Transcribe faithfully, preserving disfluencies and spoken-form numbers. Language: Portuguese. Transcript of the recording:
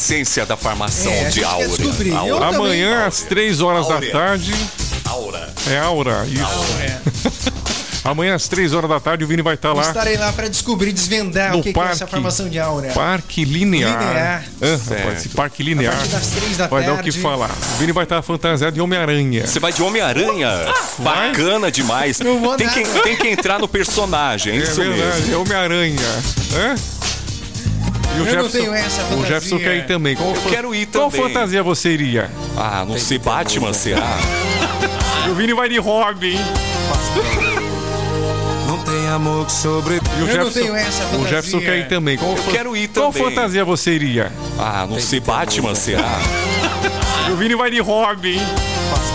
essência da formação É, a de gente quer Áurea. descobrir. Eu Áurea. também. Amanhã, às três horas da Áurea. tarde. Aura. É Aura, isso. É. Amanhã, às três horas da tarde, o Vini vai estar lá. Estarei lá para descobrir, desvendar No o que, que é parque. essa formação de Áurea. Parque Linear. Linear. Ah, Certo. rapaz, esse Parque A Linear. partir das três da Vai tarde. dar o que falar. O Vini vai estar fantasiado de Homem-Aranha. Você vai de Homem-Aranha? Bacana demais. Não vou Tem que, nada. tem que entrar no personagem, é É isso verdade, mesmo. é Homem-Aranha. Hã? E o Eu não tenho essa O fantasia. Jefferson quer ir também. Qual, Eu fan- quero ir Qual também. fantasia você iria? Ah, não sei, Batman, será? E o Vini vai de Robin. Não tem amor que sobre. E o Eu não Jefferson, tenho essa o fantasia. Jefferson quer ir também. Qual, Eu fan- quero ir Qual também. fantasia você iria? Ah, não sei, Batman, será? E o Vini vai de Robin.